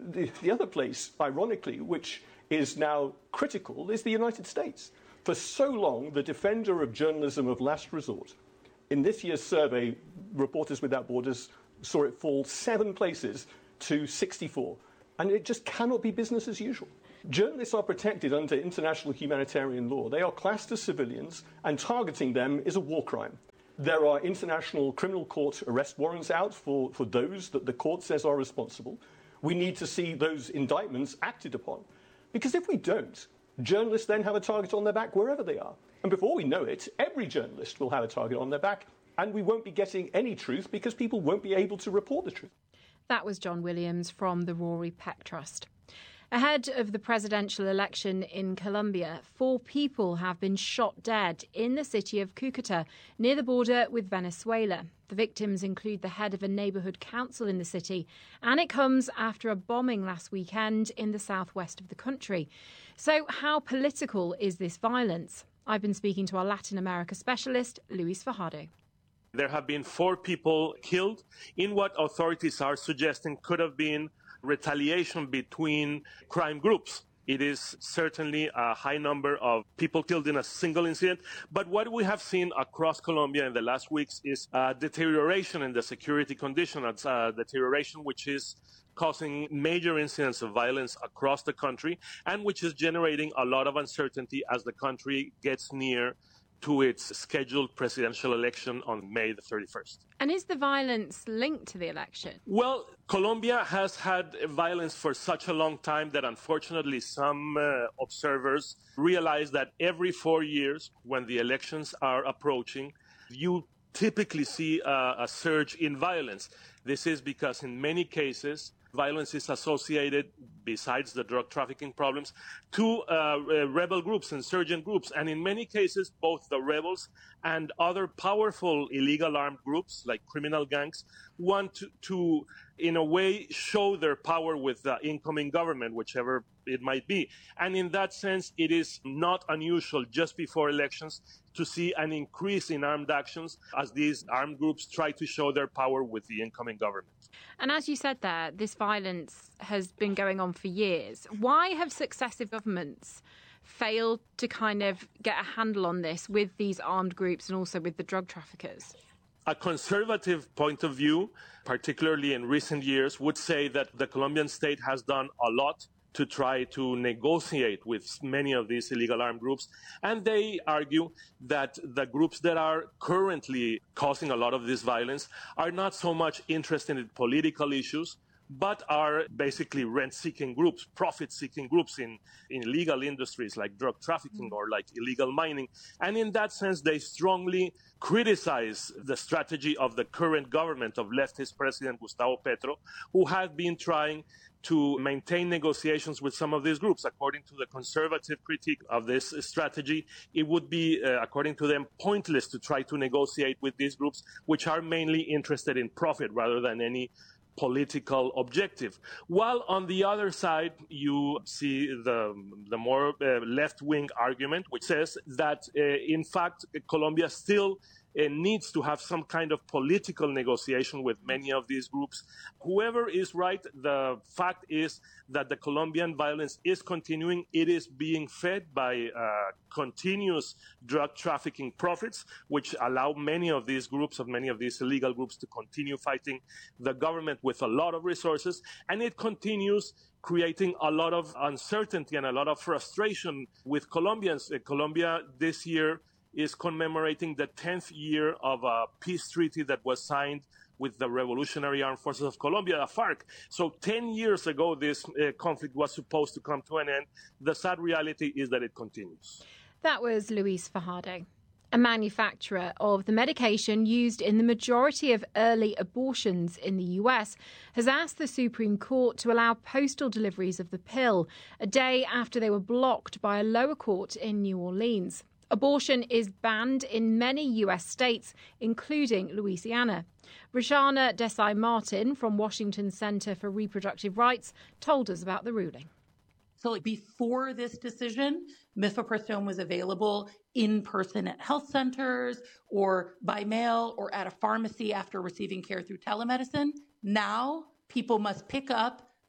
U: the, the other place, ironically, which is now critical, is the United States. For so long, the defender of journalism of last resort. In this year's survey, Reporters Without Borders saw it fall seven places to sixty-four. And it just cannot be business as usual. Journalists are protected under international humanitarian law. They are classed as civilians, and targeting them is a war crime. There are international criminal court arrest warrants out for, for those that the court says are responsible. We need to see those indictments acted upon. Because if we don't, journalists then have a target on their back wherever they are. And before we know it, every journalist will have a target on their back, and we won't be getting any truth because people won't be able to report the truth.
F: That was John Williams from the Rory Peck Trust. Ahead of the presidential election in Colombia, four people have been shot dead in the city of Cúcuta, near the border with Venezuela. The victims include the head of a neighbourhood council in the city, and it comes after a bombing last weekend in the southwest of the country. So how political is this violence? I've been speaking to our Latin America specialist, Luis Fajardo.
A: There have been four people killed in what authorities are suggesting could have been retaliation between crime groups. It is certainly a high number of people killed in a single incident. But what we have seen across Colombia in the last weeks is a deterioration in the security conditions, a deterioration which is causing major incidents of violence across the country and which is generating a lot of uncertainty as the country gets near to its scheduled presidential election on May the thirty-first.
F: And is the violence linked to the election?
A: Well, Colombia has had violence for such a long time that unfortunately some uh, observers realize that every four years when the elections are approaching, you typically see a, a surge in violence. This is because in many cases, violence is associated, besides the drug trafficking problems, to uh, rebel groups, insurgent groups. And in many cases, both the rebels and other powerful illegal armed groups, like criminal gangs, want to, to in a way, show their power with the incoming government, whichever it might be. And in that sense, it is not unusual just before elections to see an increase in armed actions as these armed groups try to show their power with the incoming government.
F: And as you said there, this violence has been going on for years. Why have successive governments failed to kind of get a handle on this with these armed groups and also with the drug traffickers?
A: A conservative point of view, particularly in recent years, would say that the Colombian state has done a lot to try to negotiate with many of these illegal armed groups. And they argue that the groups that are currently causing a lot of this violence are not so much interested in political issues, but are basically rent-seeking groups, profit-seeking groups in, in illegal industries like drug trafficking or like illegal mining. And in that sense, they strongly criticize the strategy of the current government of leftist President Gustavo Petro, who has been trying to maintain negotiations with some of these groups. According to the conservative critique of this strategy, it would be, uh, according to them, pointless to try to negotiate with these groups, which are mainly interested in profit rather than any political objective. While on the other side, you see the, the more uh, left-wing argument, which says that, uh, in fact, Colombia still uh, needs to have some kind of political negotiation with many of these groups. Whoever is right, the fact is that the Colombian violence is continuing. It is being fed by uh, continuous drug trafficking profits, which allow many of these groups, of many of these illegal groups, to continue fighting the government with a lot of resources. And it continues creating a lot of uncertainty and a lot of frustration with Colombians. Uh, Colombia this year is commemorating the tenth year of a peace treaty that was signed with the Revolutionary Armed Forces of Colombia, the FARC. So ten years ago, this uh, conflict was supposed to come to an end. The sad reality is that it continues.
F: That was Luis Fajardo, a manufacturer of the medication used in the majority of early abortions in the U S, has asked the Supreme Court to allow postal deliveries of the pill, a day after they were blocked by a lower court in New Orleans. Abortion is banned in many U S states, including Louisiana. Rashana Desai-Martin from Washington Center for Reproductive Rights told us about the ruling.
V: So like before this decision, mifepristone was available in person at health centers or by mail or at a pharmacy after receiving care through telemedicine. Now people must pick up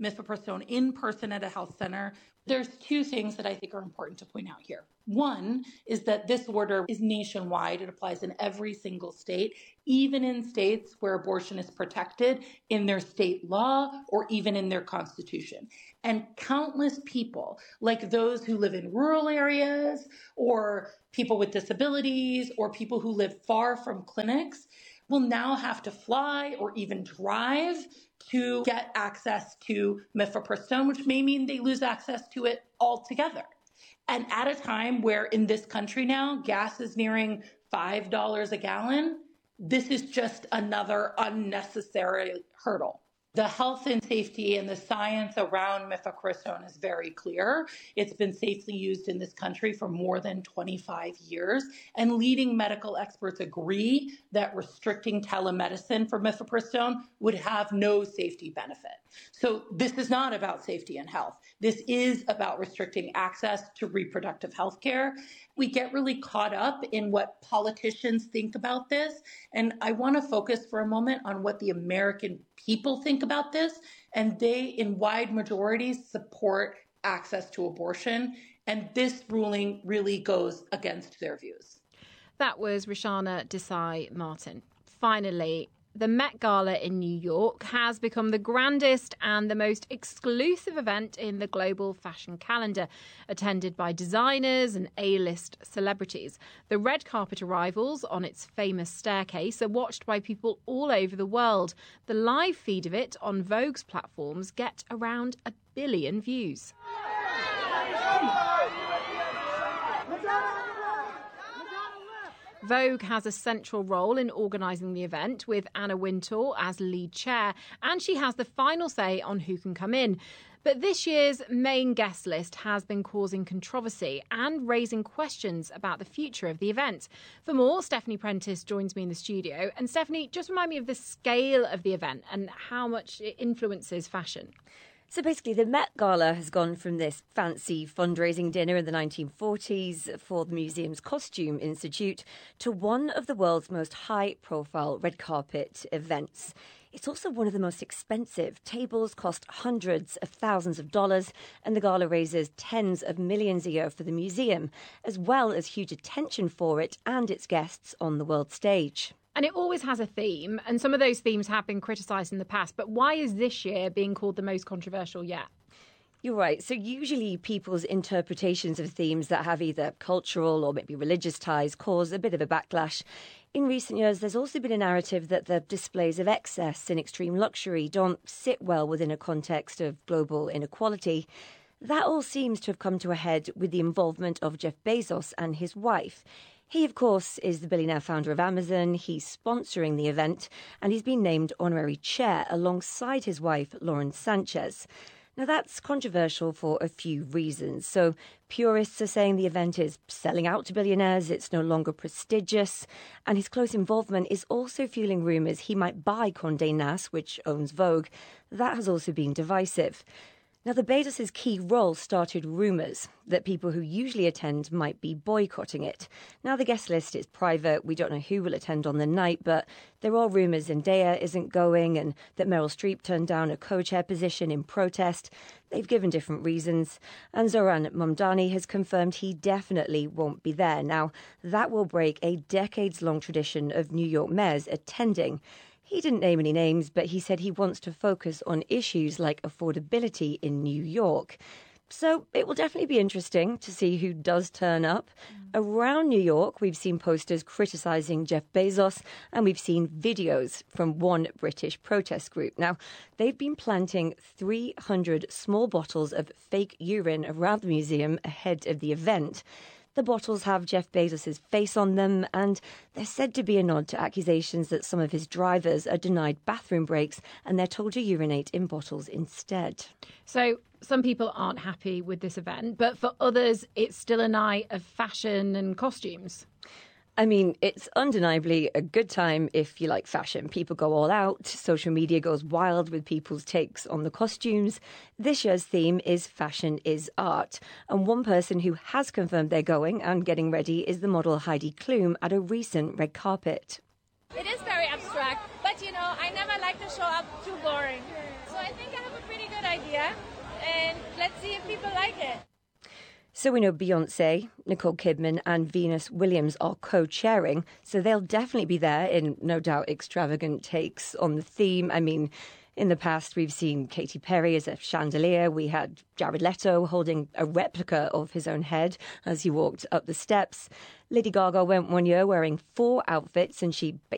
V: mifepristone in person at a health center, there's two things that I think are important to point out here. One is that this order is nationwide. It applies in every single state, even in states where abortion is protected in their state law or even in their constitution. And countless people, like those who live in rural areas or people with disabilities or people who live far from clinics, will now have to fly or even drive to get access to mifepristone, which may mean they lose access to it altogether. And at a time where in this country now, gas is nearing five dollars a gallon, this is just another unnecessary hurdle. The health and safety and the science around mifepristone is very clear. It's been safely used in this country for more than twenty-five years, and leading medical experts agree that restricting telemedicine for mifepristone would have no safety benefit. So this is not about safety and health. This is about restricting access to reproductive health care. We get really caught up in what politicians think about this, and I want to focus for a moment on what the American people think about this, and they, in wide majorities, support access to abortion, and this ruling really goes against their views.
F: That was Rishana Desai Martin. Finally, the Met Gala in New York has become the grandest and the most exclusive event in the global fashion calendar, attended by designers and A-list celebrities. The red carpet arrivals on its famous staircase are watched by people all over the world. The live feed of it on Vogue's platforms get around a billion views. Vogue has a central role in organising the event, with Anna Wintour as lead chair, and she has the final say on who can come in. But this year's main guest list has been causing controversy and raising questions about the future of the event. For more, Stephanie Prentice joins me in the studio. And Stephanie, just remind me of the scale of the event and how much it influences fashion.
B: So basically, the Met Gala has gone from this fancy fundraising dinner in the nineteen forties for the museum's Costume Institute to one of the world's most high-profile red carpet events. It's also one of the most expensive. Tables cost hundreds of thousands of dollars, and the gala raises tens of millions a year for the museum, as well as huge attention for it and its guests on the world stage.
F: And it always has a theme, and some of those themes have been criticised in the past. But why is this year being called the most controversial yet?
B: You're right. So usually people's interpretations of themes that have either cultural or maybe religious ties cause a bit of a backlash. In recent years, there's also been a narrative that the displays of excess and extreme luxury don't sit well within a context of global inequality. That all seems to have come to a head with the involvement of Jeff Bezos and his wife. He, of course, is the billionaire founder of Amazon. He's sponsoring the event, and he's been named honorary chair alongside his wife, Lauren Sanchez. Now, that's controversial for a few reasons. So, purists are saying the event is selling out to billionaires, it's no longer prestigious, and his close involvement is also fueling rumours he might buy Condé Nast, which owns Vogue. That has also been divisive. Now, the Bezos' key role started rumours that people who usually attend might be boycotting it. Now, the guest list is private. We don't know who will attend on the night, but there are rumours Zendaya isn't going and that Meryl Streep turned down a co-chair position in protest. They've given different reasons. And Zohran Mamdani has confirmed he definitely won't be there. Now, that will break a decades-long tradition of New York mayors attending. He didn't name any names, but he said he wants to focus on issues like affordability in New York. So it will definitely be interesting to see who does turn up. Mm. Around New York, we've seen posters criticising Jeff Bezos, and we've seen videos from one British protest group. Now, they've been planting three hundred small bottles of fake urine around the museum ahead of the event. The bottles have Jeff Bezos' face on them, and they're said to be a nod to accusations that some of his drivers are denied bathroom breaks and they're told to urinate in bottles instead.
F: So some people aren't happy with this event, but for others, it's still a night of fashion and costumes.
B: I mean, it's undeniably a good time if you like fashion. People go all out. Social media goes wild with people's takes on the costumes. This year's theme is Fashion is Art. And one person who has confirmed they're going and getting ready is the model Heidi Klum at a recent red carpet.
D: It is very abstract, but, you know, I never like to show up too boring. So I think I have a pretty good good idea, and let's see if people like it.
B: So we know Beyonce, Nicole Kidman and Venus Williams are co-chairing, so they'll definitely be there in, no doubt, extravagant takes on the theme. I mean, in the past, we've seen Katy Perry as a chandelier. We had Jared Leto holding a replica of his own head as he walked up the steps. Lady Gaga went one year wearing four outfits, and she